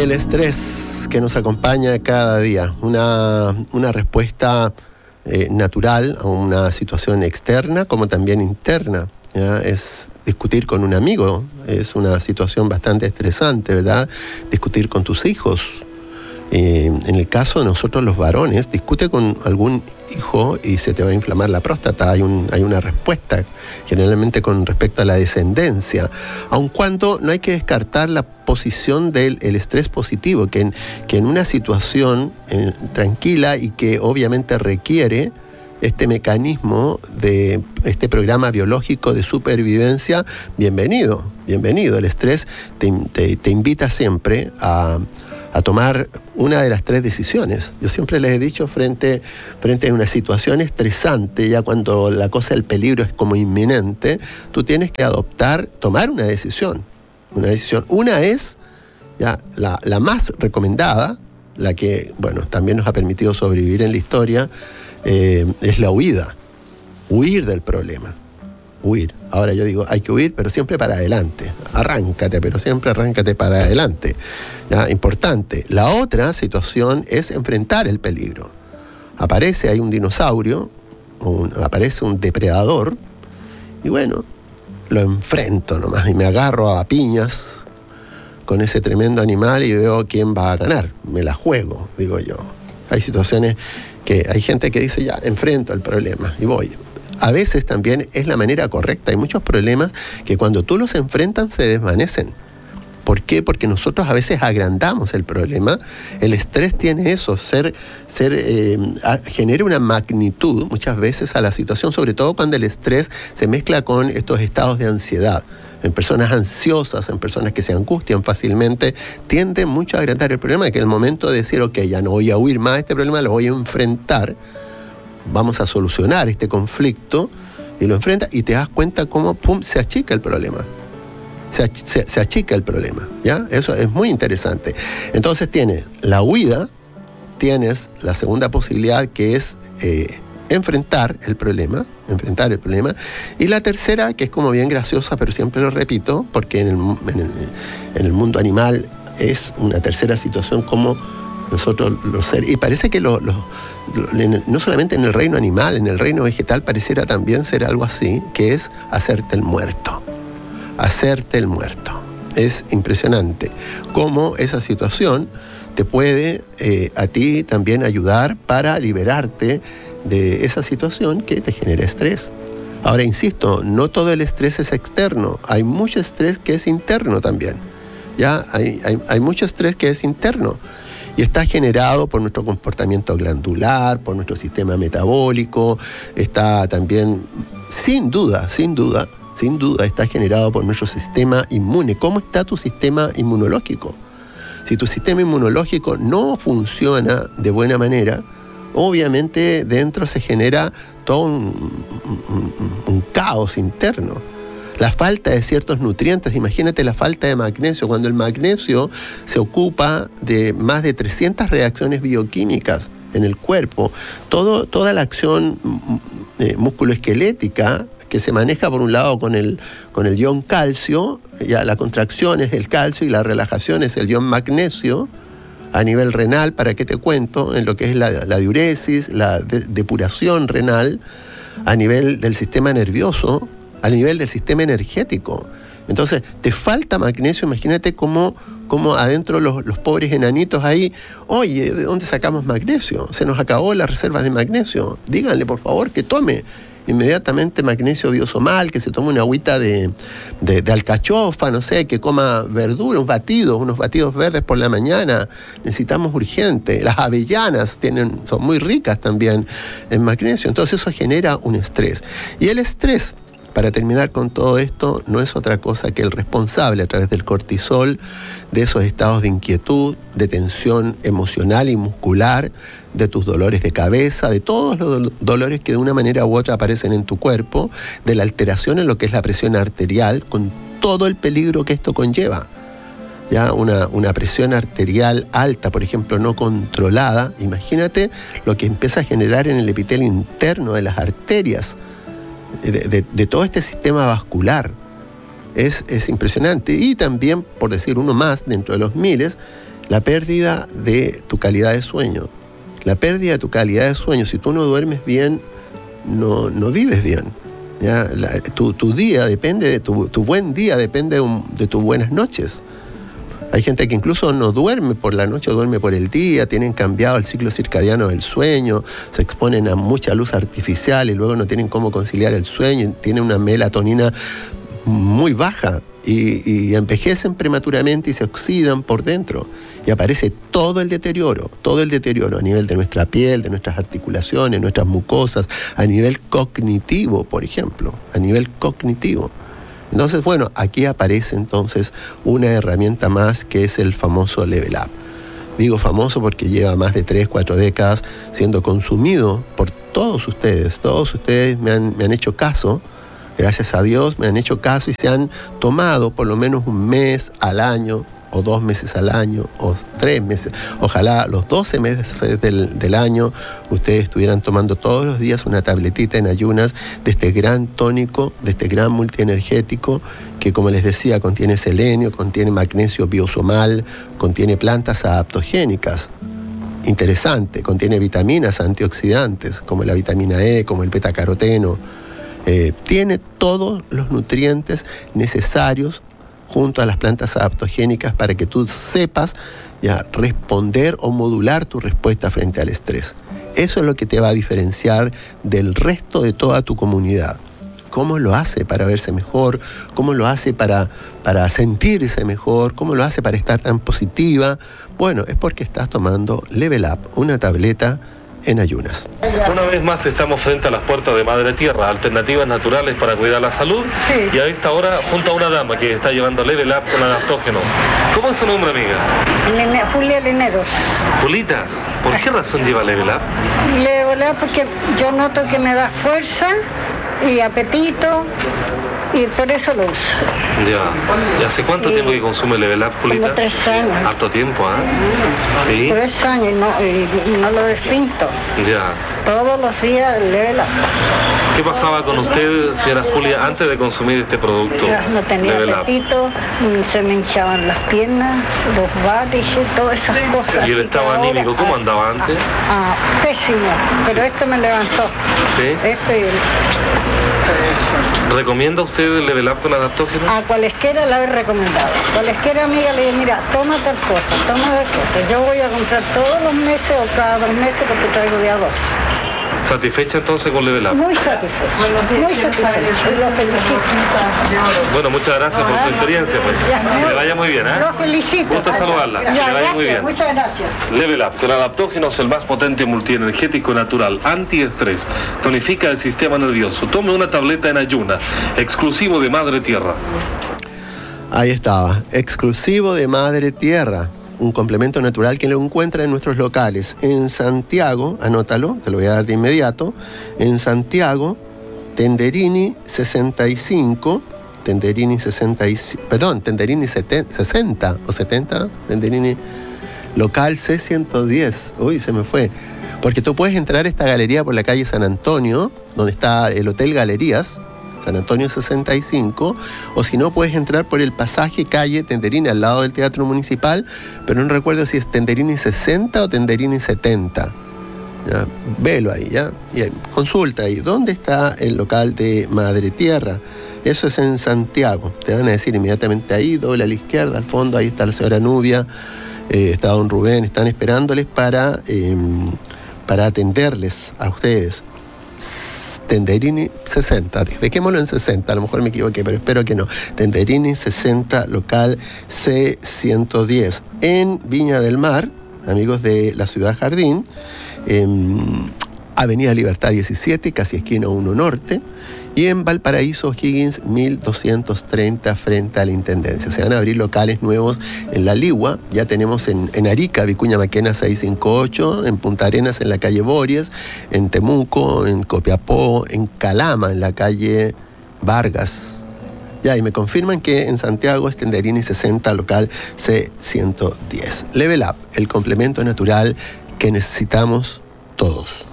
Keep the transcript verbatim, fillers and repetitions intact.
El estrés que nos acompaña cada día, una, una respuesta eh, natural a una situación externa como también interna, ¿ya? Es discutir con un amigo, es una situación bastante estresante, ¿verdad? Discutir con tus hijos. Eh, en el caso de nosotros los varones, discute con algún hijo y se te va a inflamar la próstata. Hay, un, hay una respuesta generalmente con respecto a la descendencia, aun cuando no hay que descartar la posición del el estrés positivo, que en, que en una situación eh, tranquila y que obviamente requiere este mecanismo de este programa biológico de supervivencia, bienvenido, bienvenido. El estrés te, te, te invita siempre a a tomar una de las tres decisiones. Yo siempre les he dicho, frente, frente a una situación estresante, ya cuando la cosa del peligro es como inminente, tú tienes que adoptar, tomar una decisión. Una decisión. Una es ya la, la más recomendada, la que, bueno, también nos ha permitido sobrevivir en la historia, eh, es la huida. Huir del problema. Huir. Ahora yo digo, hay que huir, pero siempre para adelante. Arráncate, pero siempre arráncate para adelante. ¿Ya? Importante. La otra situación es enfrentar el peligro. Aparece, hay un dinosaurio, un, aparece un depredador, y bueno, lo enfrento nomás, y me agarro a piñas con ese tremendo animal y veo quién va a ganar. Me la juego, digo yo. Hay situaciones que hay gente que dice, ya, enfrento el problema, y voy. A veces también es la manera correcta. Hay muchos problemas que cuando tú los enfrentas se desvanecen. ¿Por qué? Porque nosotros a veces agrandamos el problema. El estrés tiene eso, ser, ser, eh, a, genera una magnitud muchas veces a la situación, sobre todo cuando el estrés se mezcla con estos estados de ansiedad. En personas ansiosas, en personas que se angustian fácilmente, tiende mucho a agrandar el problema, de que el momento de decir, ok, ya no voy a huir más de este problema, lo voy a enfrentar, vamos a solucionar este conflicto, y lo enfrentas y te das cuenta cómo pum, se achica el problema. Se, ach- se, se achica el problema, ¿ya? Eso es muy interesante. Entonces tienes la huida, tienes la segunda posibilidad, que es eh, enfrentar el problema, enfrentar el problema, y la tercera, que es como bien graciosa, pero siempre lo repito, porque en el, en el, en el mundo animal es una tercera situación, como nosotros los seres, y parece que lo, lo, lo, no solamente en el reino animal, en el reino vegetal pareciera también ser algo así, que es hacerte el muerto. Hacerte el muerto. Es impresionante cómo esa situación te puede eh, a ti también ayudar para liberarte de esa situación que te genera estrés. Ahora, insisto, no todo el estrés es externo, hay mucho estrés que es interno también. Ya hay, hay, hay mucho estrés que es interno. Y está generado por nuestro comportamiento glandular, por nuestro sistema metabólico, está también, sin duda, sin duda, sin duda, está generado por nuestro sistema inmune. ¿Cómo está tu sistema inmunológico? Si tu sistema inmunológico no funciona de buena manera, obviamente dentro se genera todo un, un, un caos interno. La falta de ciertos nutrientes, imagínate la falta de magnesio, cuando el magnesio se ocupa de más de trescientas reacciones bioquímicas en el cuerpo, todo, toda la acción eh, musculoesquelética que se maneja por un lado con el, con el ion calcio, ya la contracción es el calcio y la relajación es el ion magnesio, a nivel renal, ¿para qué te cuento? En lo que es la, la diuresis, la de, depuración renal, a nivel del sistema nervioso, a nivel del sistema energético. Entonces, te falta magnesio, imagínate cómo, cómo adentro los, los pobres enanitos ahí, oye, ¿de dónde sacamos magnesio? Se nos acabó las reservas de magnesio. Díganle, por favor, que tome inmediatamente magnesio biosomal, que se tome una agüita de, de, de alcachofa, no sé, que coma verdura, unos batidos, unos batidos verdes por la mañana. Necesitamos urgente. Las avellanas tienen, son muy ricas también en magnesio. Entonces eso genera un estrés. Y el estrés, para terminar con todo esto, no es otra cosa que el responsable, a través del cortisol, de esos estados de inquietud, de tensión emocional y muscular, de tus dolores de cabeza, de todos los dolores que de una manera u otra aparecen en tu cuerpo, de la alteración en lo que es la presión arterial, con todo el peligro que esto conlleva. Ya una, una presión arterial alta, por ejemplo, no controlada, imagínate lo que empieza a generar en el epitelio interno de las arterias, De, de, de todo este sistema vascular. Es, es impresionante. Y también, por decir uno más, dentro de los miles, la pérdida de tu calidad de sueño. La pérdida de tu calidad de sueño, si tú no duermes bien, no, no vives bien. ¿Ya? La, tu, tu día depende de tu, tu buen día, depende de, un, de tus buenas noches. Hay gente que incluso no duerme por la noche, duerme por el día, tienen cambiado el ciclo circadiano del sueño, se exponen a mucha luz artificial y luego no tienen cómo conciliar el sueño, tienen una melatonina muy baja y, y envejecen prematuramente y se oxidan por dentro. Y aparece todo el deterioro, todo el deterioro a nivel de nuestra piel, de nuestras articulaciones, nuestras mucosas, a nivel cognitivo, por ejemplo, a nivel cognitivo. Entonces, bueno, aquí aparece entonces una herramienta más que es el famoso Level Up. Digo famoso porque lleva más de tres, cuatro décadas siendo consumido por todos ustedes. Todos ustedes me han, me han hecho caso, gracias a Dios, me han hecho caso y se han tomado por lo menos un mes al año, o dos meses al año, o tres meses. Ojalá los doce meses del, del año ustedes estuvieran tomando todos los días una tabletita en ayunas de este gran tónico, de este gran multienergético, que como les decía, contiene selenio, contiene magnesio biosomal, contiene plantas adaptogénicas. Interesante, contiene vitaminas antioxidantes, como la vitamina E, como el betacaroteno. Eh, tiene todos los nutrientes necesarios junto a las plantas adaptogénicas para que tú sepas ya responder o modular tu respuesta frente al estrés. Eso es lo que te va a diferenciar del resto de toda tu comunidad. ¿Cómo lo hace para verse mejor? ¿Cómo lo hace para, para sentirse mejor? ¿Cómo lo hace para estar tan positiva? Bueno, es porque estás tomando Level Up, una tableta en ayunas. Una vez más estamos frente a las puertas de Madre Tierra, alternativas naturales para cuidar la salud. Sí. Y a esta hora junto a una dama que está llevando Level Up con adaptógenos. ¿Cómo es su nombre, amiga? Lene, Julia Leneros. Julita, ¿por qué razón lleva Level Up? Level Up porque yo noto que me da fuerza y apetito y por eso lo uso. Ya. ¿Y hace cuánto y tiempo que consume Level Up, Julita? Como tres años. Harto tiempo, ¿ah? ¿eh? ¿Sí? Tres años y no, y, y no lo despinto. Ya. Todos los días Level Up. ¿Qué pasaba con usted, señora Julia, antes de consumir este producto? Yo no tenía Level apetito, Up. Se me hinchaban las piernas, los varices, todas esas cosas. ¿Y el estado anímico cómo andaba antes? Ah, pésimo, pero sí. Esto me levantó. ¿Sí? Esto y el... ¿Recomienda usted el Level Up con adaptógenos? A cualesquiera la he recomendado. Cualesquiera amiga le digo, mira, toma tal cosa, toma tal cosa. Yo voy a comprar todos los meses o cada dos meses porque traigo de a dos. ¿Satisfecha entonces con Level Up? Muy satisfecha, muy satisfecha. Lo felicito. Bueno, muchas gracias por su experiencia. Pues. Que le vaya muy bien, ¿eh? Lo felicito. Gusto saludarla. Ya, que le vaya gracias, muy bien. Muchas gracias. Level Up con adaptógenos, el más potente multienergético natural, antiestrés, tonifica el sistema nervioso. Tome una tableta en ayuna, exclusivo de Madre Tierra. Ahí estaba, exclusivo de Madre Tierra. Un complemento natural que lo encuentra en nuestros locales. En Santiago, anótalo, te lo voy a dar de inmediato. En Santiago, Tenderini sesenta y cinco, Tenderini sesenta y cinco, perdón, Tenderini sesenta o setenta, Tenderini local C ciento diez. Uy, se me fue. Porque tú puedes entrar a esta galería por la calle San Antonio, donde está el Hotel Galerías, San Antonio sesenta y cinco, o si no puedes entrar por el pasaje calle Tenderini al lado del Teatro Municipal, pero no recuerdo si es Tenderini sesenta o Tenderini setenta. ¿Ya? Velo ahí, ¿ya? Y ahí, consulta ahí, ¿dónde está el local de Madre Tierra? Eso es en Santiago. Te van a decir inmediatamente ahí, doble a la izquierda, al fondo, ahí está la señora Nubia, eh, está don Rubén, están esperándoles para, eh, para atenderles a ustedes. Tenderini sesenta, dejémoslo en sesenta, a lo mejor me equivoqué, pero espero que no. Tenderini sesenta, local C ciento diez, en Viña del Mar, amigos de la Ciudad Jardín, en Avenida Libertad diecisiete, casi esquina uno Norte, y en Valparaíso Higgins mil doscientos treinta, frente a la Intendencia. Se van a abrir locales nuevos en La Ligua, ya tenemos en, en Arica, Vicuña Maquena seiscientos cincuenta y ocho, en Punta Arenas en la calle Bories, en Temuco, en Copiapó, en Calama en la calle Vargas. Ya, y me confirman que en Santiago es Tenderini sesenta, local C ciento diez. Level Up, el complemento natural que necesitamos todos.